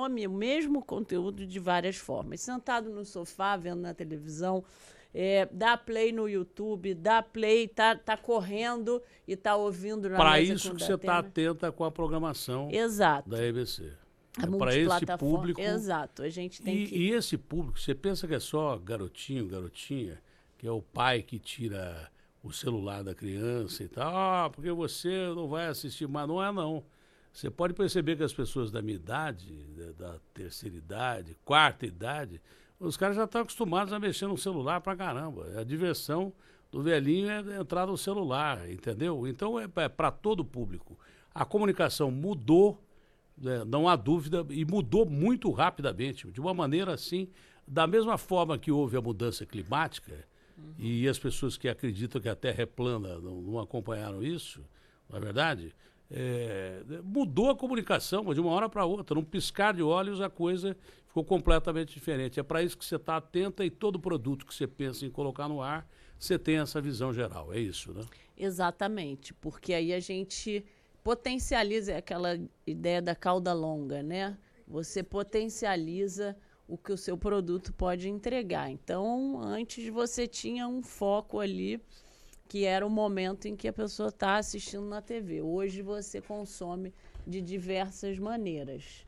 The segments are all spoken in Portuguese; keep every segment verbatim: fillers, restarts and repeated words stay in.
consome o mesmo conteúdo de várias formas. Sentado no sofá, vendo na televisão, é, dá play no YouTube, dá play, tá, tá correndo e tá ouvindo na Para isso que você está atenta com a programação Exato. da E B C. A é para esse público. Exato. A gente tem e, que... e esse público, você pensa que é só garotinho, garotinha, que é o pai que tira o celular da criança e tal, ah, porque você não vai assistir, mas não é não. Você pode perceber que as pessoas da minha idade, da, da terceira idade, quarta idade, os caras já estão acostumados a mexer no celular pra caramba. A diversão do velhinho é entrar no celular, entendeu? Então é, é para todo o público. A comunicação mudou, né, não há dúvida, e mudou muito rapidamente, de uma maneira assim, da mesma forma que houve a mudança climática, uhum. e as pessoas que acreditam que a Terra é plana não, não acompanharam isso, não é verdade? É, mudou a comunicação de uma hora para outra, num piscar de olhos a coisa ficou completamente diferente. É para isso que você está atenta e todo produto que você pensa em colocar no ar, você tem essa visão geral, é isso, né? Exatamente, porque aí a gente potencializa aquela ideia da cauda longa, né? Você potencializa o que o seu produto pode entregar. Então, antes você tinha um foco ali, que era o momento em que a pessoa está assistindo na T V. Hoje você consome de diversas maneiras.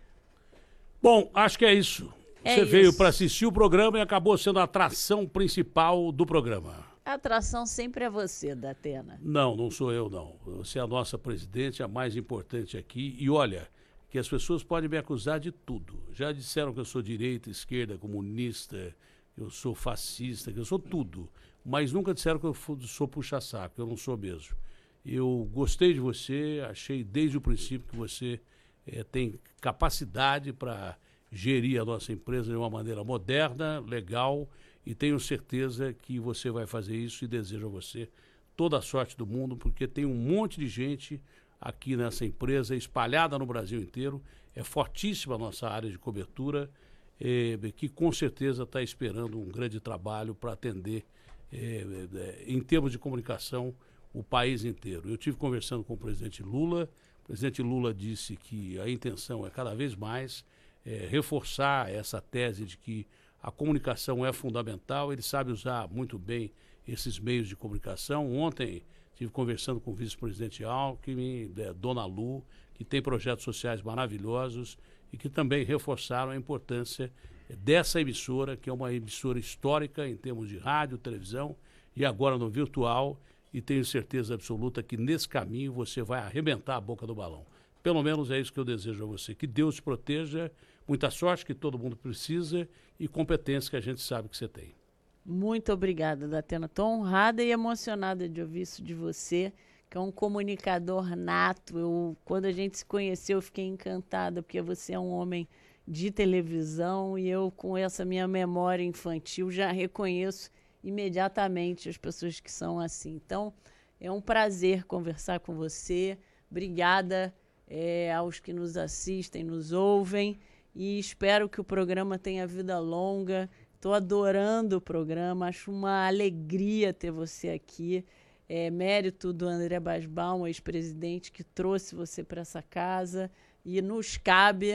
Bom, acho que é isso. É você isso. veio para assistir o programa e acabou sendo a atração principal do programa. A atração sempre é você, Datena. Não, não sou eu, não. Você é a nossa presidente, a mais importante aqui. E olha, que as pessoas podem me acusar de tudo. Já disseram que eu sou direita, esquerda, comunista, que eu sou fascista, que eu sou tudo. Mas nunca disseram que eu sou puxa-saco, eu não sou mesmo. Eu gostei de você, achei desde o princípio que você é, tem capacidade para gerir a nossa empresa de uma maneira moderna, legal, e tenho certeza que você vai fazer isso e desejo a você toda a sorte do mundo, porque tem um monte de gente aqui nessa empresa, espalhada no Brasil inteiro, é fortíssima a nossa área de cobertura, é, que com certeza está esperando um grande trabalho para atender É, é, em termos de comunicação, o país inteiro. Eu tive conversando com o presidente Lula, o presidente Lula disse que a intenção é cada vez mais é, reforçar essa tese de que a comunicação é fundamental, ele sabe usar muito bem esses meios de comunicação. Ontem estive conversando com o vice-presidente Alckmin, é, Dona Lu, que tem projetos sociais maravilhosos e que também reforçaram a importância dessa emissora, que é uma emissora histórica em termos de rádio, televisão e agora no virtual, e tenho certeza absoluta que nesse caminho você vai arrebentar a boca do balão. Pelo menos é isso que eu desejo a você. Que Deus te proteja, muita sorte que todo mundo precisa e competência que a gente sabe que você tem. Muito obrigada, Datena. Estou honrada e emocionada de ouvir isso de você, que é um comunicador nato. Eu, quando a gente se conheceu, eu fiquei encantada, porque você é um homem de televisão e eu, com essa minha memória infantil, já reconheço imediatamente as pessoas que são assim. Então, é um prazer conversar com você. Obrigada é, aos que nos assistem, nos ouvem, e espero que o programa tenha vida longa. Estou adorando o programa, acho uma alegria ter você aqui. É mérito do André Basbaum, ex-presidente, que trouxe você para essa casa, e nos cabe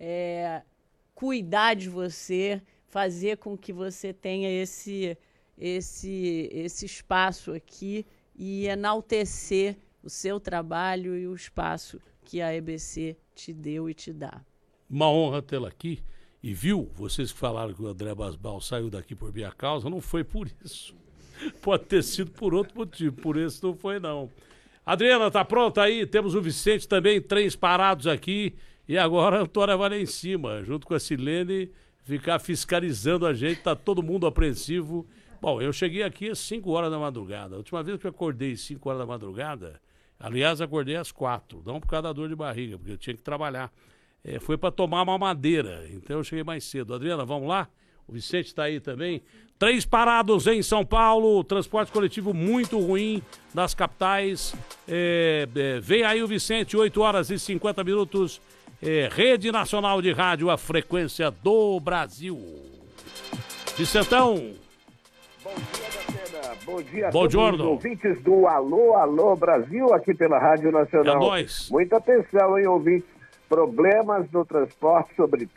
É, cuidar de você, fazer com que você tenha esse, esse, esse espaço aqui e enaltecer o seu trabalho e o espaço que a E B C te deu e te dá. Uma honra tê-la aqui. E viu, vocês que falaram que o André Basbaum saiu daqui por minha causa, não foi por isso. Pode ter sido por outro motivo, por esse não foi não. Adriana, tá pronta aí? Temos o Vicente também, três parados aqui. E agora a Antônia vai lá em cima, junto com a Silene, ficar fiscalizando a gente, tá todo mundo apreensivo. Bom, eu cheguei aqui às cinco horas da madrugada. A última vez que eu acordei às cinco horas da madrugada, aliás, acordei às quatro, não por causa da dor de barriga, porque eu tinha que trabalhar. É, foi para tomar uma madeira, então eu cheguei mais cedo. Adriana, vamos lá? O Vicente está aí também. Três parados em São Paulo, transporte coletivo muito ruim nas capitais. É, é, vem aí o Vicente, oito horas e cinquenta minutos. É, Rede Nacional de Rádio, a frequência do Brasil. Vicentão. Bom dia, Datena. Bom dia a Bom todos os ouvintes do Alô, Alô Brasil, aqui pela Rádio Nacional. É nóis. Muita atenção, hein, ouvintes? Problemas no transporte, sobre